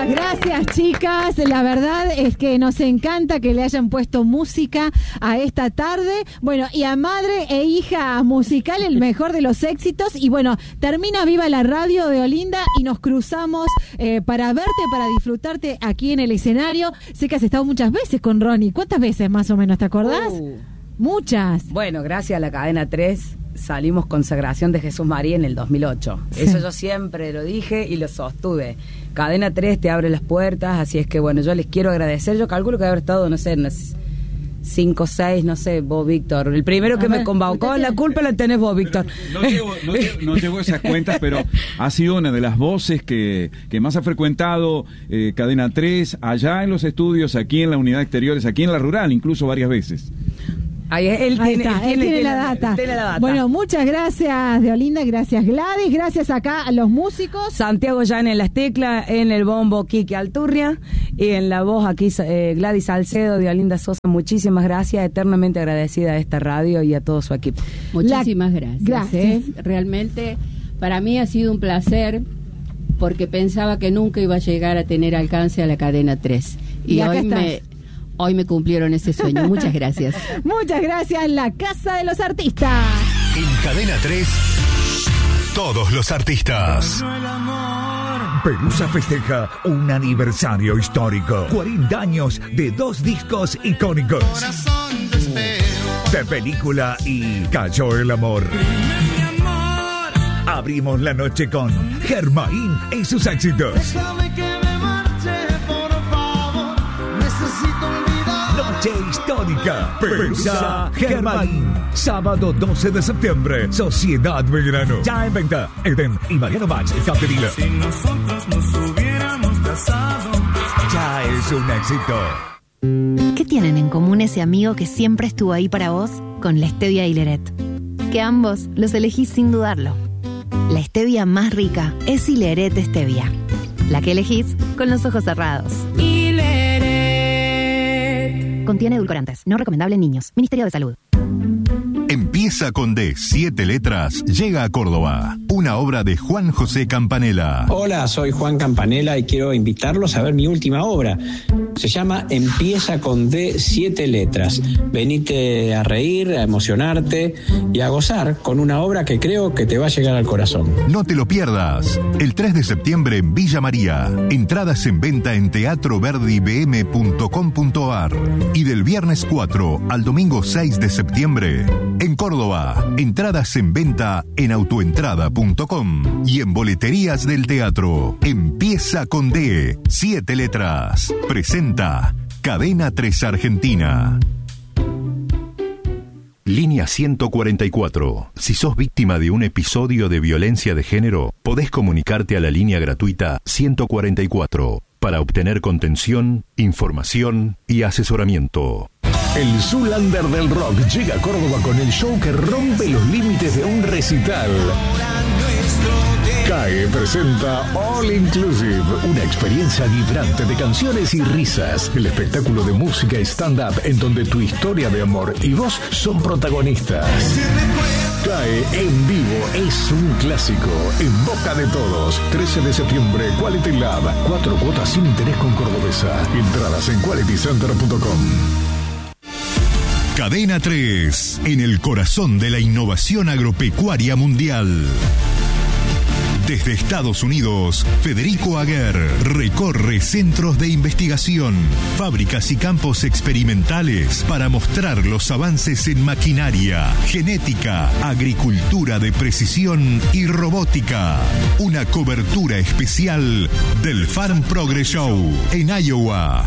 Gracias, chicas. La verdad es que nos encanta que le hayan puesto música a esta tarde. Bueno, y a madre e hija musical, el mejor de los éxitos. Y bueno, termina Viva la Radio de Olinda y nos cruzamos para verte, para disfrutarte aquí en el escenario. Sé que has estado muchas veces con Ronnie. ¿Cuántas veces más o menos, te acordás? Muchas. Bueno, gracias a la Cadena 3 salimos Consagración de Jesús María en el 2008. Sí. Eso yo siempre lo dije y lo sostuve. Cadena 3 te abre las puertas, así es que bueno, yo les quiero agradecer. Yo calculo que haber estado, no sé, 5 o 6, no sé, vos, Víctor. El primero que me convocó, la culpa la tenés vos, Víctor. No llevo esas cuentas, pero ha sido una de las voces que más ha frecuentado Cadena 3, allá en los estudios, aquí en la unidad de exteriores, aquí en la rural, incluso varias veces. Él tiene la data. Bueno, muchas gracias de Olinda, gracias Gladys, gracias acá a los músicos. Santiago Llana en las teclas, en el bombo Quique Alturria y en la voz aquí Gladys Salcedo de Olinda Sosa. Muchísimas gracias, eternamente agradecida a esta radio y a todo su equipo. Muchísimas gracias. Realmente para mí ha sido un placer porque pensaba que nunca iba a llegar a tener alcance a la Cadena 3 y hoy me cumplieron ese sueño. Muchas gracias. Muchas gracias, la Casa de los Artistas. En Cadena 3, todos los artistas. Pelusa festeja un aniversario histórico. 40 años de 2 discos icónicos. De película y Cayó el amor. Abrimos la noche con Germain y sus éxitos. Noche histórica. Pelusa Germain. Sábado 12 de septiembre. Sociedad Belgrano. Ya en venta. Eden y Mariano Max. Capdevila. Si nosotros nos hubiéramos casado. Ya es un éxito. ¿Qué tienen en común ese amigo que siempre estuvo ahí para vos con la stevia y Ileret? Que ambos los elegís sin dudarlo. La stevia más rica es Ileret Stevia. La que elegís con los ojos cerrados. Contiene edulcorantes. No recomendable en niños. Ministerio de Salud. Empieza con D, 7 letras, llega a Córdoba. Una obra de Juan José Campanella. Hola, soy Juan Campanella y quiero invitarlos a ver mi última obra. Se llama Empieza con D, 7 letras. Venite a reír, a emocionarte y a gozar con una obra que creo que te va a llegar al corazón. No te lo pierdas. El 3 de septiembre en Villa María. Entradas en venta en teatroverdibm.com.ar. Y del viernes 4 al domingo 6 de septiembre en Córdoba. Entradas en venta en autoentrada.com y en boleterías del teatro. Empieza con D, 7 letras. Presenta Cadena 3 Argentina. Línea 144. Si sos víctima de un episodio de violencia de género, podés comunicarte a la línea gratuita 144 para obtener contención, información y asesoramiento. El Zoolander del rock llega a Córdoba con el show que rompe los límites de un recital. CAE presenta All Inclusive, una experiencia vibrante de canciones y risas. El espectáculo de música y stand-up en donde tu historia de amor y vos son protagonistas. CAE en vivo es un clásico, en boca de todos. 13 de septiembre, Quality Lab. 4 cuotas sin interés con Cordobesa. Entradas en qualitycenter.com. Cadena 3, en el corazón de la innovación agropecuaria mundial. Desde Estados Unidos, Federico Aguer recorre centros de investigación, fábricas y campos experimentales para mostrar los avances en maquinaria, genética, agricultura de precisión y robótica. Una cobertura especial del Farm Progress Show en Iowa.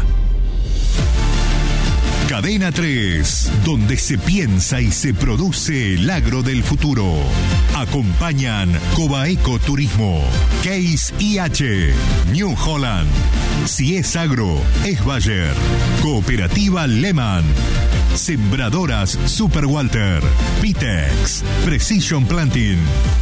Cadena 3, donde se piensa y se produce el agro del futuro. Acompañan Cobaeco Turismo, Case IH, New Holland. Si es agro, es Bayer. Cooperativa Lehman. Sembradoras Super Walter. Pitex. Precision Planting.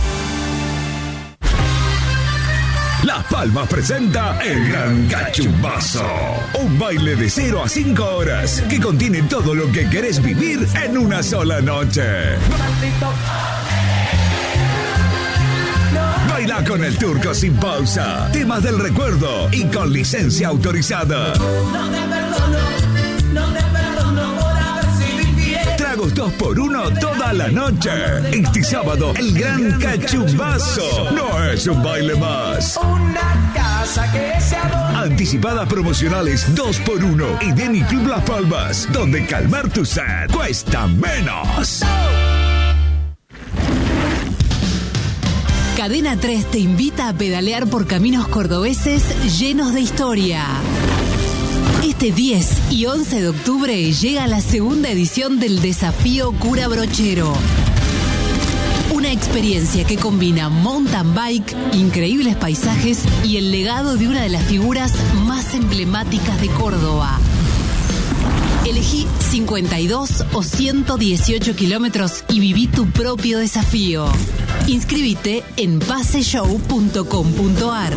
Las Palmas presenta El Gran Cachumbazo. Un baile de 0 a 5 horas que contiene todo lo que querés vivir en una sola noche. Baila con el Turco sin pausa. Temas del recuerdo y con licencia autorizada. No te perdono por haber sido infiel. Tragos 2x1 toda la noche. Este sábado, el gran cachumbazo. No es un baile más. Una casa que se adorna. Anticipadas promocionales 2x1 y Denny Club Las Palmas, donde calmar tu sed cuesta menos. Cadena 3 te invita a pedalear por caminos cordobeses llenos de historia. Este 10 y 11 de octubre llega la segunda edición del Desafío Cura Brochero. Una experiencia que combina mountain bike, increíbles paisajes y el legado de una de las figuras más emblemáticas de Córdoba. Elegí 52 o 118 kilómetros y viví tu propio desafío. Inscríbete en paseshow.com.ar.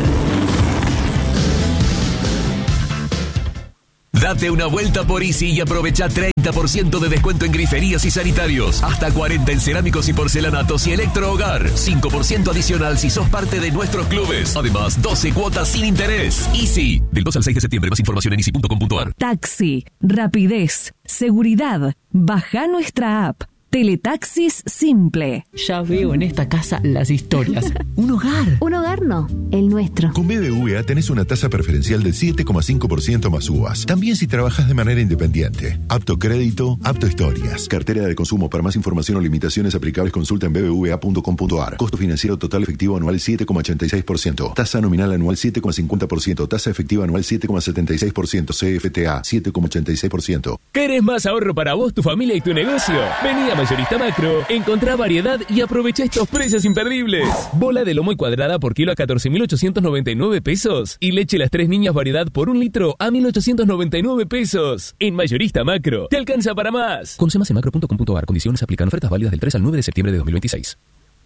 Date una vuelta por Easy y aprovecha 30% de descuento en griferías y sanitarios. Hasta 40 en cerámicos y porcelanatos y electrohogar. 5% adicional si sos parte de nuestros clubes. Además, 12 cuotas sin interés. Easy. Del 2 al 6 de septiembre. Más información en easy.com.ar. Taxi, rapidez, seguridad. Baja nuestra app. Teletaxis Simple. Ya veo en esta casa las historias. Un hogar. Un hogar no, el nuestro. Con BBVA tenés una tasa preferencial del 7,5% más uvas. También si trabajas de manera independiente. Apto crédito, apto historias. Cartera de consumo. Para más información o limitaciones aplicables consulta en bbva.com.ar. Costo financiero total efectivo anual 7,86%. Tasa nominal anual 7,50%. Tasa efectiva anual 7,76%. CFTA 7,86%. ¿Querés más ahorro para vos, tu familia y tu negocio? Vení a Mayorista Macro, encontrá variedad y aprovecha estos precios imperdibles. Bola de lomo y cuadrada por kilo a 14.899 pesos. Y leche Las Tres Niñas variedad por 1 litro a 1.899 pesos. En Mayorista Macro, te alcanza para más. Conoce más en macro.com.ar. Condiciones aplican. Ofertas válidas del 3 al 9 de septiembre de 2026.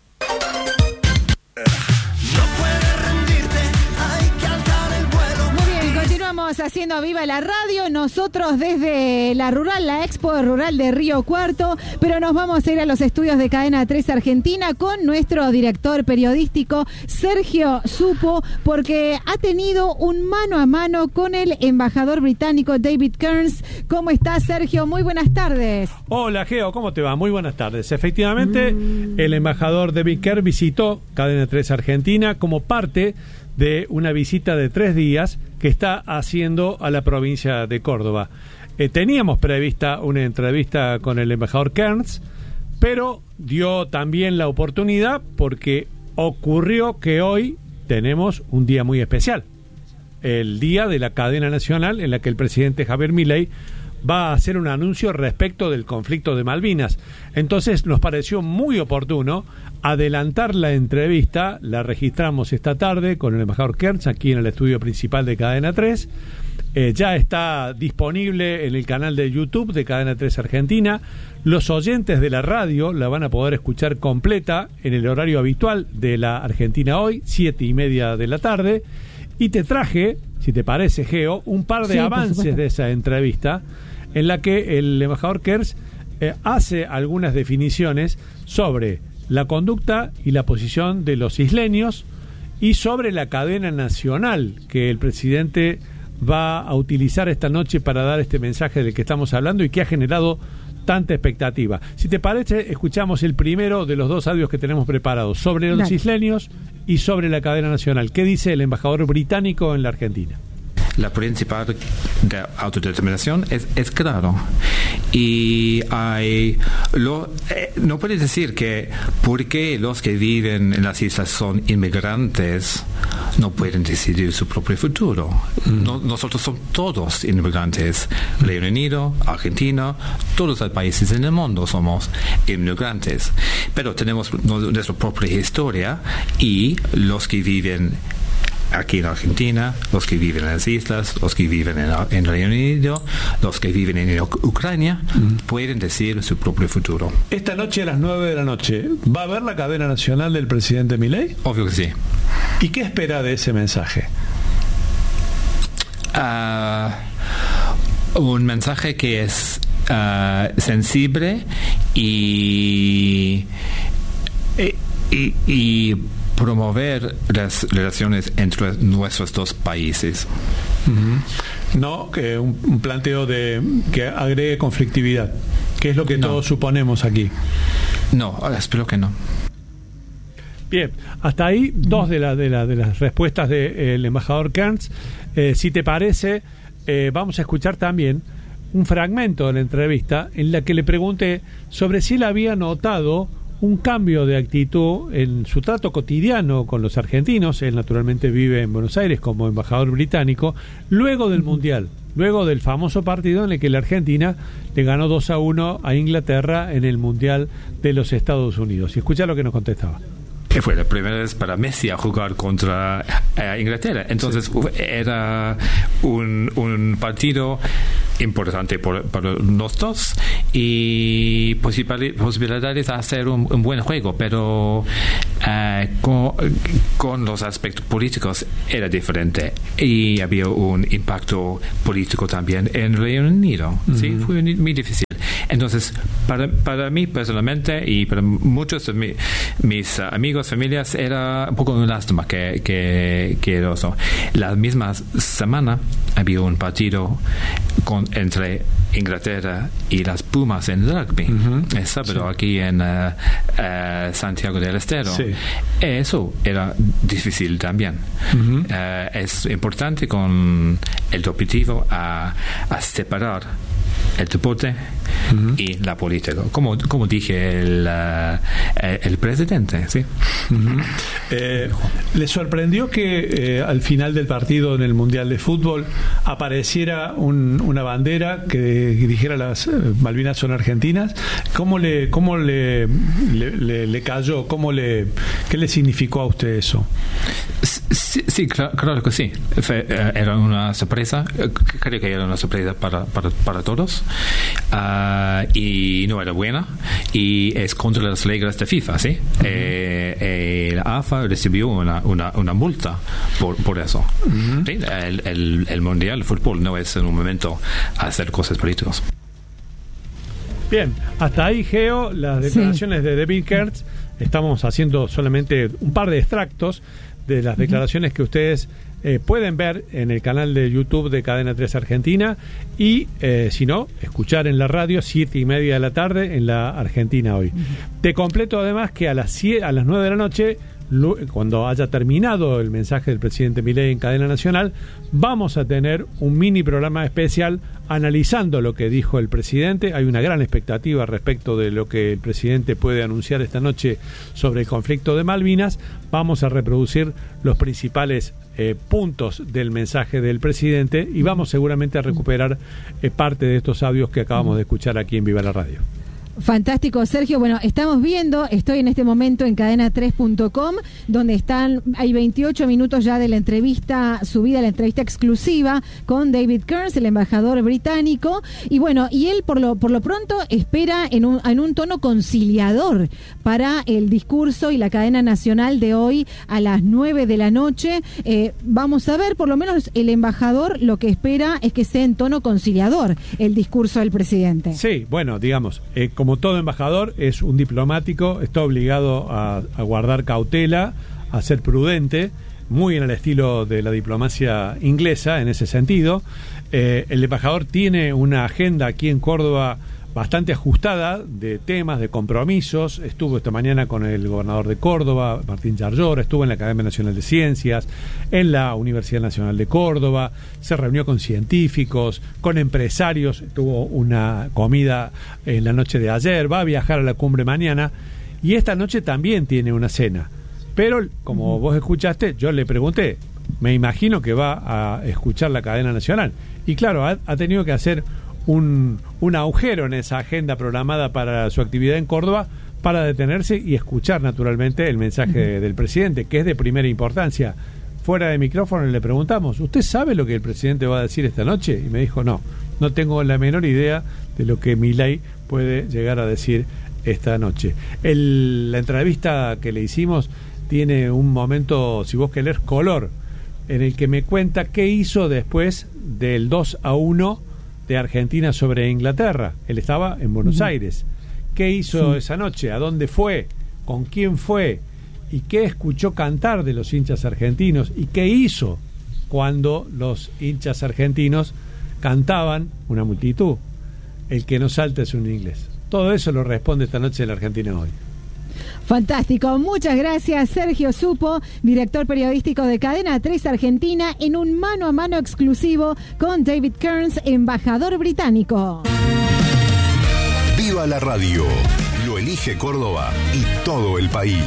Haciendo viva la radio, nosotros desde la rural, la Expo Rural de Río Cuarto, pero nos vamos a ir a los estudios de Cadena 3 Argentina con nuestro director periodístico Sergio Supo, porque ha tenido un mano a mano con el embajador británico David Kearns. ¿Cómo estás, Sergio? Muy buenas tardes. Hola, Geo, ¿cómo te va? Muy buenas tardes. Efectivamente, el embajador David Kearns visitó Cadena 3 Argentina como parte de una visita de 3 días que está haciendo a la provincia de Córdoba. Teníamos prevista una entrevista con el embajador Kearns, pero dio también la oportunidad porque ocurrió que hoy tenemos un día muy especial, el día de la cadena nacional en la que el presidente Javier Milei va a hacer un anuncio respecto del conflicto de Malvinas. Entonces nos pareció muy oportuno adelantar la entrevista. La registramos esta tarde con el embajador Kearns aquí en el estudio principal de Cadena 3. Ya está disponible en el canal de YouTube de Cadena 3 Argentina. Los oyentes de la radio la van a poder escuchar completa en el horario habitual de la Argentina Hoy, 7:30 de la tarde. Y te traje, si te parece, Geo, un par de avances de esa entrevista en la que el embajador Kearns hace algunas definiciones sobre la conducta y la posición de los isleños y sobre la cadena nacional que el presidente va a utilizar esta noche para dar este mensaje del que estamos hablando y que ha generado tanta expectativa. Si te parece, escuchamos el primero de los 2 audios que tenemos preparados sobre los isleños y sobre la cadena nacional. ¿Qué dice el embajador británico en la Argentina? La principal de autodeterminación es claro. Y no puedes decir que porque los que viven en las islas son inmigrantes no pueden decidir su propio futuro. Nosotros somos todos inmigrantes. Reino Unido, Argentina, todos los países en el mundo somos inmigrantes. Pero tenemos nuestra propia historia y los que viven aquí en Argentina, los que viven en las islas, los que viven en Reino Unido, los que viven en Ucrania, pueden decidir su propio futuro. Esta noche a las 9 de la noche, ¿va a haber la cadena nacional del presidente Milei? Obvio que sí. ¿Y qué espera de ese mensaje? Un mensaje que es sensible y promover las relaciones entre nuestros dos países. No, que un planteo que agregue conflictividad, que es lo que todos suponemos aquí. No, espero que no. Bien, hasta ahí dos de las respuestas del embajador Kearns. Si te parece, vamos a escuchar también un fragmento de la entrevista en la que le pregunté sobre si él había notado un cambio de actitud en su trato cotidiano con los argentinos. Él naturalmente vive en Buenos Aires como embajador británico, luego del Mundial, luego del famoso partido en el que la Argentina le ganó 2-1 a Inglaterra en el Mundial de los Estados Unidos. Y escucha lo que nos contestaba. Que fue la primera vez para Messi a jugar contra Inglaterra. Entonces era un partido importante para los dos y posibilidades de hacer un buen juego, pero con los aspectos políticos era diferente y había un impacto político también en el Reino Unido. Sí, fue muy difícil. Entonces, para mí personalmente y para muchos de mis amigos, familias, era un poco una lástima que eso. La misma semana había un partido entre Inglaterra y las Pumas en rugby, el sábado aquí en Santiago del Estero. Sí. Eso era difícil también. Es importante con el objetivo a separar el deporte y la política, como dije el presidente, ¿sí? ¿Le sorprendió que al final del partido en el Mundial de Fútbol apareciera una bandera que dijera las Malvinas son argentinas? ¿Cómo le cayó? ¿Qué le significó a usted eso? Sí, claro que sí. Era una sorpresa. Creo que era una sorpresa para todos. Y no era buena. Y es contra las reglas de FIFA, ¿sí? La AFA recibió una multa por eso. ¿Sí? El Mundial de Fútbol no es en un momento hacer cosas políticas. Bien, hasta ahí, Geo, las declaraciones de David Kearns. Estamos haciendo solamente un par de extractos de las declaraciones que ustedes pueden ver en el canal de YouTube de Cadena 3 Argentina y si no, escuchar en la radio 7:30 de la tarde en la Argentina Hoy. Te completo además que a las 9 de la noche, cuando haya terminado el mensaje del presidente Milei en cadena nacional, vamos a tener un mini programa especial analizando lo que dijo el presidente. Hay una gran expectativa respecto de lo que el presidente puede anunciar esta noche sobre el conflicto de Malvinas. Vamos a reproducir los principales puntos del mensaje del presidente y vamos seguramente a recuperar parte de estos audios que acabamos de escuchar aquí en Viva la Radio. Fantástico, Sergio. Bueno, estamos viendo, estoy en este momento en cadena3.com, donde hay 28 minutos ya de la entrevista subida, la entrevista exclusiva con David Kearns, el embajador británico, y bueno, y él por lo pronto espera en un tono conciliador para el discurso y la cadena nacional de hoy a las 9 de la noche. Vamos a ver, por lo menos el embajador lo que espera es que sea en tono conciliador el discurso del presidente. Sí, bueno, digamos, como todo embajador, es un diplomático, está obligado a guardar cautela, a ser prudente, muy en el estilo de la diplomacia inglesa en ese sentido. El embajador tiene una agenda aquí en Córdoba bastante ajustada de temas, de compromisos. Estuvo esta mañana con el gobernador de Córdoba, Martín Yarlora, estuvo en la Academia Nacional de Ciencias, en la Universidad Nacional de Córdoba, se reunió con científicos, con empresarios, tuvo una comida en la noche de ayer, va a viajar a la cumbre mañana y esta noche también tiene una cena. Pero, como vos escuchaste, yo le pregunté, me imagino que va a escuchar la cadena nacional. Y claro, ha tenido que hacer un agujero en esa agenda programada para su actividad en Córdoba para detenerse y escuchar naturalmente el mensaje del presidente, que es de primera importancia. Fuera de micrófono le preguntamos, ¿usted sabe lo que el presidente va a decir esta noche? Y me dijo, no tengo la menor idea de lo que Milei puede llegar a decir esta noche. La entrevista que le hicimos tiene un momento, si vos querés, color, en el que me cuenta qué hizo después del 2-1 de Argentina sobre Inglaterra. Él estaba en Buenos Aires. ¿Qué hizo esa noche? ¿A dónde fue? ¿Con quién fue? y qué escuchó cantar de los hinchas argentinos y qué hizo cuando los hinchas argentinos cantaban, una multitud, el que no salta es un inglés. Todo eso lo responde esta noche en la Argentina Hoy. Fantástico, muchas gracias Sergio Supo, director periodístico de Cadena 3 Argentina, en un mano a mano exclusivo con David Kearns, embajador británico. Viva la radio, lo elige Córdoba y todo el país.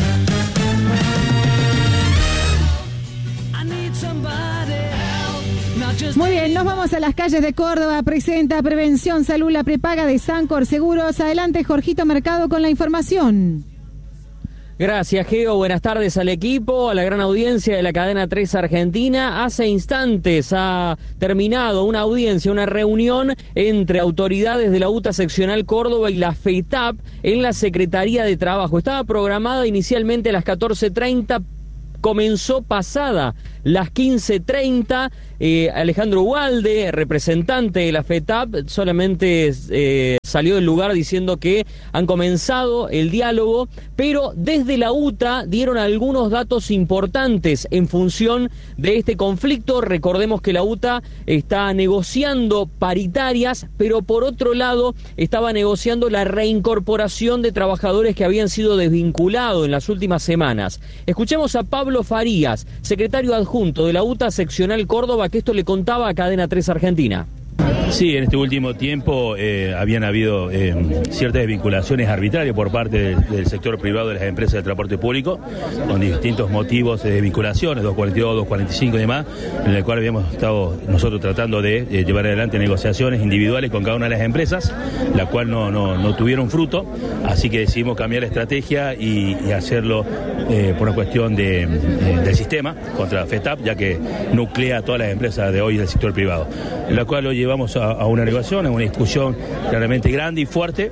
Muy bien, nos vamos a las calles de Córdoba. Presenta Prevención Salud, la prepaga de Sancor Seguros. Adelante, Jorgito Mercado, con la información. Gracias, Geo. Buenas tardes al equipo, a la gran audiencia de la Cadena 3 Argentina. Hace instantes ha terminado una audiencia, una reunión entre autoridades de la UTA Seccional Córdoba y la FETAP en la Secretaría de Trabajo. Estaba programada inicialmente a las 14:30, comenzó pasada las 15:30. Alejandro Ugalde, representante de la FETAP, solamente salió del lugar diciendo que han comenzado el diálogo, pero desde la UTA dieron algunos datos importantes en función de este conflicto. Recordemos que la UTA está negociando paritarias, pero por otro lado estaba negociando la reincorporación de trabajadores que habían sido desvinculados en las últimas semanas. Escuchemos a Pablo Farías, secretario adjunto de la UTA Seccional Córdoba, que esto le contaba a Cadena 3 Argentina. Sí, en este último tiempo habían habido ciertas desvinculaciones arbitrarias por parte del sector privado de las empresas de transporte público, con distintos motivos de desvinculaciones, 242, 245 y demás, en el cual habíamos estado nosotros tratando de llevar adelante negociaciones individuales con cada una de las empresas, la cual no tuvieron fruto, así que decidimos cambiar la estrategia y hacerlo por una cuestión del sistema contra FETAP, ya que nuclea a todas las empresas de hoy del sector privado, en la cual lo llevamos a una negociación, a una discusión claramente grande y fuerte,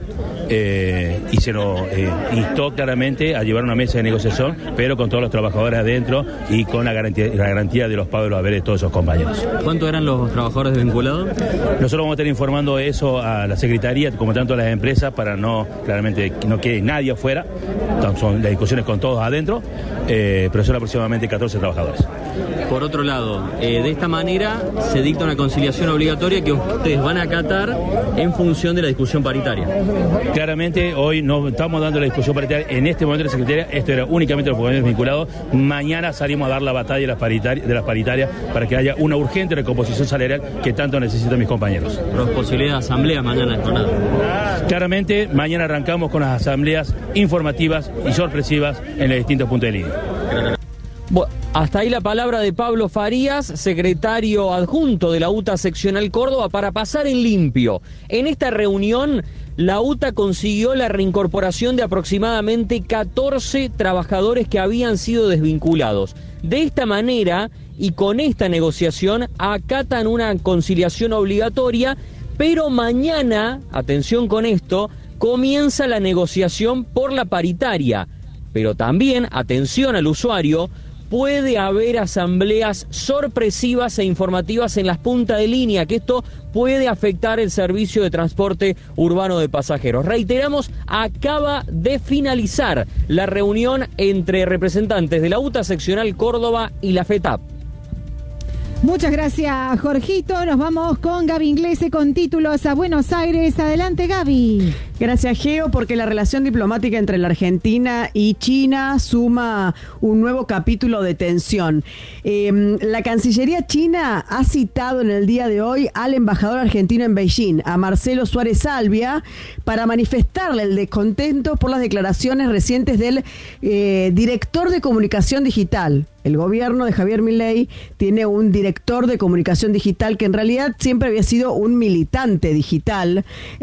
y se nos instó claramente a llevar una mesa de negociación, pero con todos los trabajadores adentro y con la garantía de los pagos de los haberes de todos esos compañeros. ¿Cuántos eran los trabajadores desvinculados? Nosotros vamos a estar informando de eso a la Secretaría, como tanto a las empresas, para claramente que no quede nadie afuera. Son las discusiones con todos adentro, pero son aproximadamente 14 trabajadores. Por otro lado, de esta manera se dicta una conciliación obligatoria que ustedes van a acatar en función de la discusión paritaria. Claramente hoy no estamos dando la discusión paritaria en este momento de la Secretaría, esto era únicamente los compañeros vinculados. Mañana salimos a dar la batalla de las paritarias para que haya una urgente recomposición salarial que tanto necesitan mis compañeros. ¿Pero posibilidad de asamblea mañana en jornada? Claramente mañana arrancamos con las asambleas informativas y sorpresivas en los distintos puntos de línea. Bueno, hasta ahí la palabra de Pablo Farías, secretario adjunto de la UTA Seccional Córdoba. Para pasar en limpio, en esta reunión la UTA consiguió la reincorporación de aproximadamente 14 trabajadores que habían sido desvinculados. De esta manera y con esta negociación acatan una conciliación obligatoria, pero mañana, atención con esto, comienza la negociación por la paritaria. Pero también, atención al usuario, puede haber asambleas sorpresivas e informativas en las puntas de línea, que esto puede afectar el servicio de transporte urbano de pasajeros. Reiteramos, acaba de finalizar la reunión entre representantes de la UTA Seccional Córdoba y la FETAP. Muchas gracias, Jorgito. Nos vamos con Gaby Inglese con títulos a Buenos Aires. Adelante, Gaby. Gracias, Geo, porque la relación diplomática entre la Argentina y China suma un nuevo capítulo de tensión. La Cancillería china ha citado en el día de hoy al embajador argentino en Beijing, a Marcelo Suárez Salvia, para manifestarle el descontento por las declaraciones recientes del director de comunicación digital. El gobierno de Javier Milei tiene un director de comunicación digital que en realidad siempre había sido un militante digital,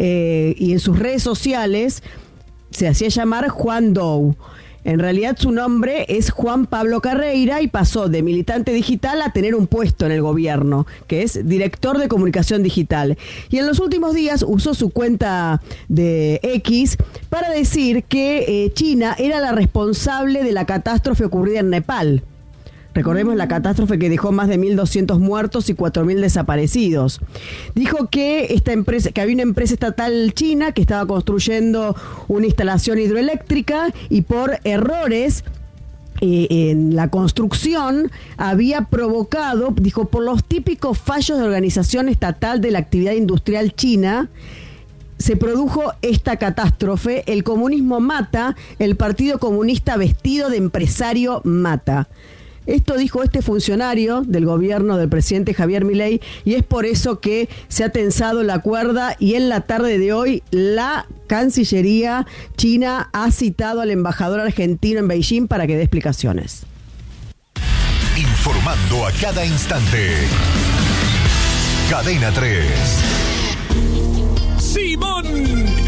y en sus redes sociales se hacía llamar Juan Dou. En realidad su nombre es Juan Pablo Carreira y pasó de militante digital a tener un puesto en el gobierno, que es director de comunicación digital. Y en los últimos días usó su cuenta de X para decir que China era la responsable de la catástrofe ocurrida en Nepal. Recordemos la catástrofe que dejó más de 1.200 muertos y 4.000 desaparecidos. Dijo que que había una empresa estatal china que estaba construyendo una instalación hidroeléctrica y por errores en la construcción había provocado, dijo, por los típicos fallos de organización estatal de la actividad industrial china, se produjo esta catástrofe. El comunismo mata, el Partido Comunista vestido de empresario mata. Esto dijo este funcionario del gobierno del presidente Javier Milei, y es por eso que se ha tensado la cuerda, y en la tarde de hoy la Cancillería china ha citado al embajador argentino en Beijing para que dé explicaciones. Informando a cada instante. Cadena 3. Simón.